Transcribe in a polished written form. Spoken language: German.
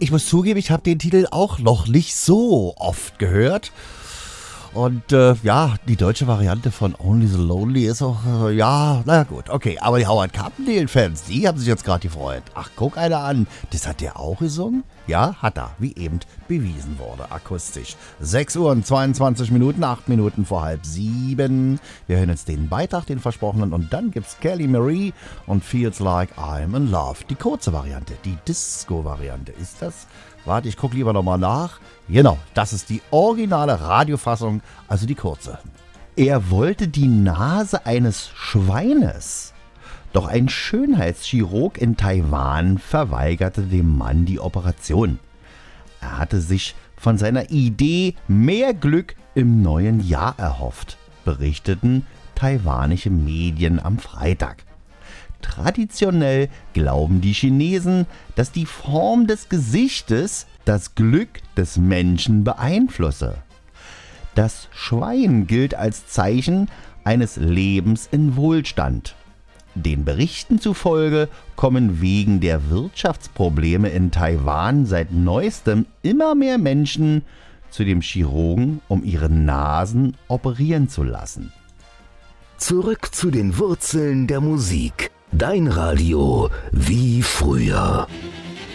Ich muss zugeben, ich habe den Titel auch noch nicht so oft gehört. Und die deutsche Variante von Only the Lonely ist auch, na gut, okay. Aber die Howard Carpendale-Fans, die haben sich jetzt gerade gefreut. Ach, guck einer an, das hat der auch gesungen? Ja, hat er, wie eben bewiesen wurde, akustisch. 6 Uhr und 22 Minuten, 8 Minuten vor 6:30. Wir hören jetzt den Beitrag, den versprochenen, und dann gibt's Kelly Marie und Feels Like I'm in Love. Die kurze Variante, die Disco-Variante, ist das? Warte, ich gucke lieber nochmal nach. Genau, das ist die originale Radiofassung, also die kurze. Er wollte die Nase eines Schweines. Doch ein Schönheitschirurg in Taiwan verweigerte dem Mann die Operation. Er hatte sich von seiner Idee mehr Glück im neuen Jahr erhofft, berichteten taiwanische Medien am Freitag. Traditionell glauben die Chinesen, dass die Form des Gesichtes das Glück des Menschen beeinflusse. Das Schwein gilt als Zeichen eines Lebens in Wohlstand. Den Berichten zufolge kommen wegen der Wirtschaftsprobleme in Taiwan seit neuestem immer mehr Menschen zu dem Chirurgen, um ihre Nasen operieren zu lassen. Zurück zu den Wurzeln der Musik. Dein Radio wie früher.